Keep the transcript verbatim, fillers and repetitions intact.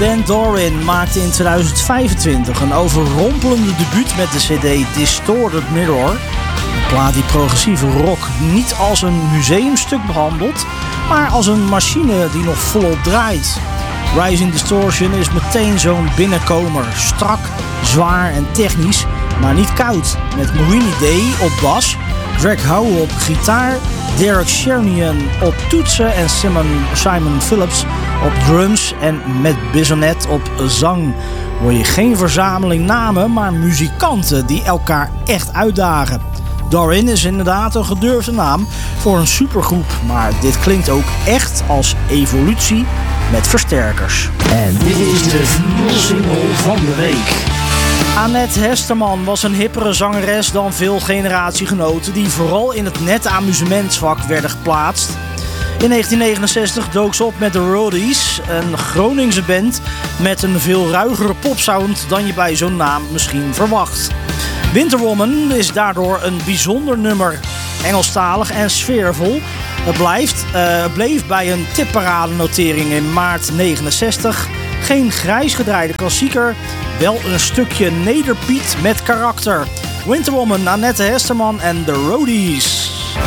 band Dorin maakte in tweeduizend vijfentwintig een overrompelende debuut met de cd Distorted Mirror. Een plaat die progressieve rock niet als een museumstuk behandelt, maar als een machine die nog volop draait. Rising Distortion is meteen zo'n binnenkomer. Strak, zwaar en technisch, maar niet koud. Met Maureen Day op bas, Greg Howe op gitaar, Derek Sherinian op toetsen en Simon, Simon Phillips op drums en Matt Bisonet op zang. Hoor je geen verzameling namen, maar muzikanten die elkaar echt uitdagen. Dorin is inderdaad een gedurfde naam voor een supergroep, maar dit klinkt ook echt als evolutie met versterkers. En dit is de single van de week. Annette Hesterman was een hippere zangeres dan veel generatiegenoten die vooral in het nette amusementsvak werden geplaatst. In negentien negenenzestig dook ze op met de Roadies, een Groningse band met een veel ruigere popsound dan je bij zo'n naam misschien verwacht. Winterwoman is daardoor een bijzonder nummer, Engelstalig en sfeervol. Het blijft, uh, bleef bij een tipparadenotering in maart negenenzestig. Geen grijs gedraaide klassieker, wel een stukje nederpiet met karakter. Winterwoman, Annette Hesterman en de Roadies.